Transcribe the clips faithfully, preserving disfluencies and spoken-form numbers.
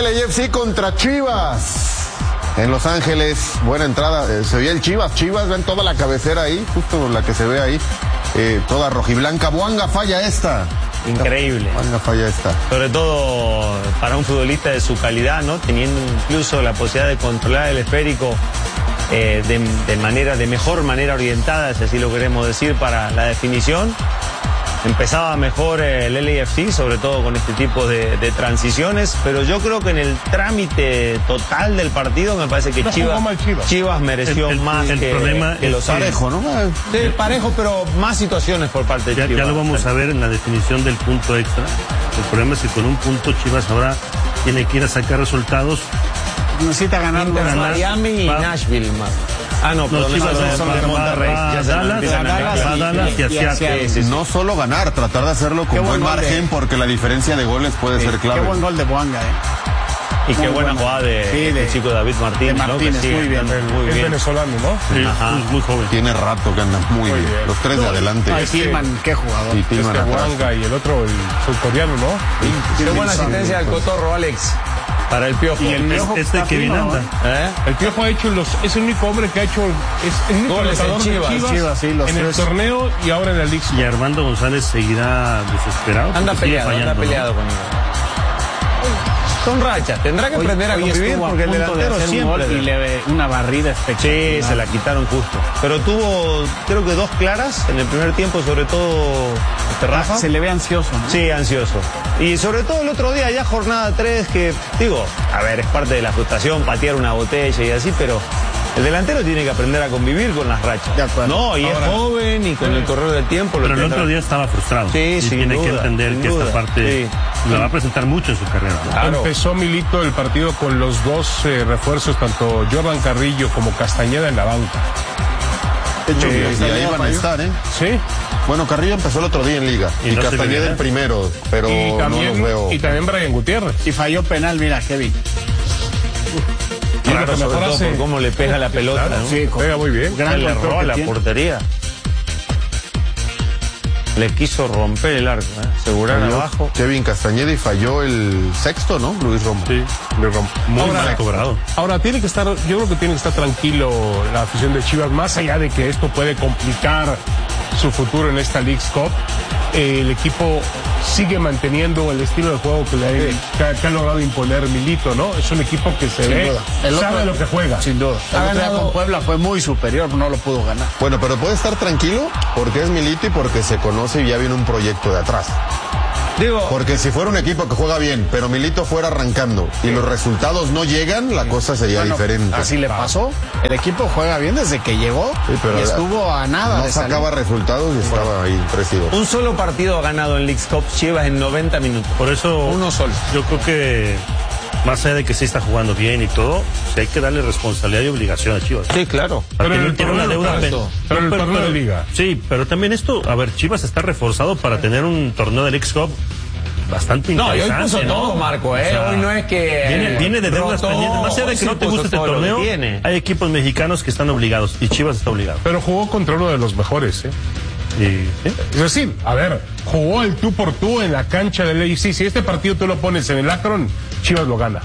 L A F C contra Chivas. En Los Ángeles, buena entrada. Eh, se veía el Chivas. Chivas, ven toda la cabecera ahí, justo la que se ve ahí. Eh, toda rojiblanca. Buanga falla esta. Increíble. Buanga falla esta. Sobre todo para un futbolista de su calidad, ¿no? Teniendo incluso la posibilidad de controlar el esférico eh, de, de manera, de mejor manera orientada, si así lo queremos decir, para la definición. Empezaba mejor el L A F C, sobre todo con este tipo de, de transiciones, pero yo creo que en el trámite total del partido me parece que no Chivas, Chivas. Chivas mereció el, el, más el que, problema que los parejo, ¿no? Sí, parejo, pero más situaciones por parte de ya, Chivas. Ya lo vamos a ver en la definición del punto extra. El problema es que con un punto Chivas ahora tiene que ir a sacar resultados. Necesita ganar Inter, ganar, Miami y va. Nashville más. Ah, no, pero No, Chivas no, va- son va- de va- Monterrey. va- Ya se Dallas, la empiezan a Dallas, mezclar. va Dallas y a Seattle. Sí, sí, sí. No solo ganar, tratar de hacerlo con Qué buen buen gol margen, de- porque la diferencia de goles puede ser clave. Qué buen gol de Buanga, eh. Y qué Muy buena bueno. jugada de, Sí, del de- chico David Martínez, de ¿no? Que Martínez, sigue muy bien. andando muy Es bien. venezolano, ¿no? Sí, Ajá. muy, muy joven. Tiene rato que anda muy, Muy bien. bien. Los tres de adelante. Ay, Tillman, qué jugador. Y Tillman Este atrás. Wanga y el otro, el surcoreano, ¿no? Qué buena asistencia del Cotorro, Alex, para el Piojo. Y el Piojo Este está que viene fino, anda. ¿Eh? El Piojo ha hecho los, es el único hombre que ha hecho, es el único Goles en anotador de Chivas, Chivas, Chivas, sí, los en el tres. torneo y ahora en la Liga. Y Armando González seguirá desesperado. Anda porque sigue peleado, anda fallando, ¿no? peleado con él. Son rachas, tendrá que Hoy- aprender a hoy convivir estuvo a porque el punto de delantero hacer un siempre... gol y le una barrida espectacular. Sí, se la quitaron justo. Pero tuvo, creo que dos claras en el primer tiempo, sobre todo este Rafa. Se le ve ansioso, ¿no? Sí, ansioso. Y sobre todo el otro día, ya jornada tres, que, digo, a ver, es parte de la frustración, patear una botella y así, pero el delantero tiene que aprender a convivir con las rachas. De acuerdo. No, y Ahora- es joven y con el correr del tiempo... lo Pero el tendrá. otro día estaba frustrado. Sí, y sin tiene que duda, entender sin que duda. esta parte Sí. la va a presentar mucho en su carrera. ¿no? Claro. Empezó Milito el partido con los dos eh, refuerzos, tanto Jordan Carrillo como Castañeda en la banca. De hecho, Eh, y ahí van a estar, ¿eh? Sí. Bueno, Carrillo empezó el otro día en Liga. Y Y, no se le Castañeda ve. el primero, pero Y no también, los veo. y también Brian Gutiérrez. Y falló penal, mira, Kevin. Y lo Claro, que sobre mejor todo hace- por cómo le pega la pelota, Claro, ¿no? Sí, con- Pega muy bien. gran le control erró a que la tiene. portería. Le quiso romper el arco, ¿eh? Asegurar Falló abajo. Kevin Castañeda y falló el sexto, ¿no? Luis Romo. Sí, le rompe. Muy Ahora- mal cobrado. Ahora tiene que estar, yo creo que tiene que estar tranquilo la afición de Chivas, más allá de que esto puede complicar su futuro en esta Leagues Cup. Eh, el equipo sigue manteniendo el estilo de juego que, le ha, que ha- que ha logrado imponer Milito, ¿no? Es un equipo que se Sin ve, duda. El otro- sabe lo que juega. Sin duda. El Ha otro día ganado- con Puebla fue muy superior, no lo pudo ganar. Bueno, pero puede estar tranquilo porque es Milito y porque se conoce y ya viene un proyecto de atrás. Digo, Porque si fuera un equipo que juega bien, pero Milito fuera arrancando y los resultados no llegan, la cosa sería Bueno, diferente. así le pasó. El equipo juega bien desde que llegó Sí, pero y estuvo a nada No de salir. sacaba resultados y estaba ahí tres y dos. un solo partido ha ganado en Leagues Cup Chivas en noventa minutos. Por eso Uno solo. yo creo que más allá de que sí está jugando bien y todo, sí hay que darle responsabilidad y obligación a Chivas. Sí, claro. Para Pero que en no el tiene una torneo, deuda. pero- pen- pero en el No, torneo de liga. Sí, pero también esto, a ver, Chivas está reforzado para tener un torneo del X-Cup bastante No, y hoy interesante. puso ¿no? todo, Marco, ¿eh? O sea, hoy no es que... Viene, viene de deudas rotó, pendientes. Más allá de que sí no te puso guste este todo lo que torneo, tiene. hay equipos mexicanos que están obligados y Chivas está obligado. Pero jugó contra uno de los mejores, ¿eh? Y, ¿sí? Es decir, a ver, jugó el tú por tú en la cancha del A F C. Si este partido tú lo pones en el Akron, Chivas lo gana.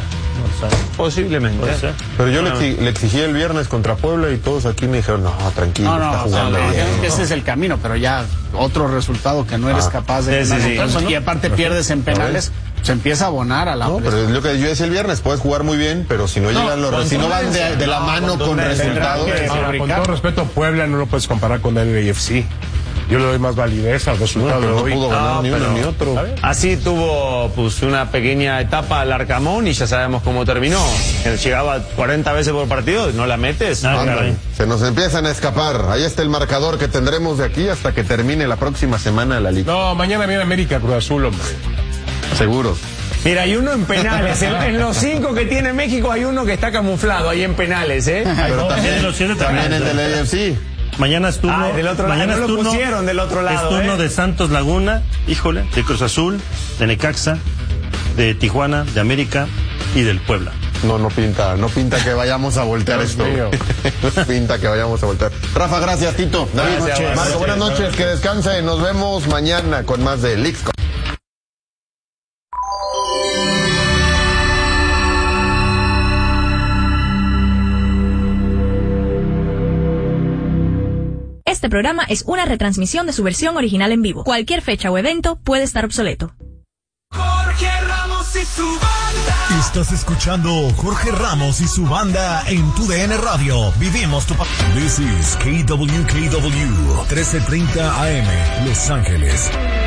Ah, no sé. Posiblemente. Puede ser. Pero yo le, exi- le exigí el viernes contra Puebla y todos aquí me dijeron, no, tranquilo, No, no, está o sea, jugando bien. ese es el camino, pero ya otro resultado que no eres Ah. capaz de Sí, ganar sí, sí. con todo, y aparte pierdes en penales, se empieza a abonar a la No, pero es lo que yo decía el viernes, puedes jugar muy bien, pero si no, llegan los si no van de, de la mano con resultados. que- Ahora, con fabricar. todo respeto, Puebla no lo puedes comparar con el A F C. Yo le doy más validez al No, resultado pero de no hoy. pudo ganar Ah, ni uno pero- ni otro. Así tuvo pues una pequeña etapa al Arcamón y ya sabemos cómo terminó. Él llegaba cuarenta veces por partido, no la metes. Ah, Ándale. caray. Se nos empiezan a escapar. Ahí está el marcador que tendremos de aquí hasta que termine la próxima semana la liga. No, mañana viene América, Cruz Azul, hombre. Seguro. Mira, hay uno en penales. En, en los cinco que tiene México hay uno que está camuflado ahí en penales, ¿eh? Pero Tiene los siete también, también también. el del A F C. Mañana es turno. Ah, del otro lado, mañana no es lo turno, pusieron del otro lado, Es turno ¿eh? de Santos Laguna, híjole, de Cruz Azul, de Necaxa, de Tijuana, de América y del Puebla. No, no pinta, no pinta que vayamos a voltear Dios esto. mío. No pinta que vayamos a voltear. Rafa, gracias, Tito. David, Gracias, Marco, gracias. buenas noches, que descanse. Nos vemos mañana con más de Leagues Cup. Este programa es una retransmisión de su versión original en vivo. Cualquier fecha o evento puede estar obsoleto. Jorge Ramos y su banda. Estás escuchando Jorge Ramos y su banda en tu D N Radio. Vivimos tu pasión. This is K W K W trece treinta A M Los Ángeles.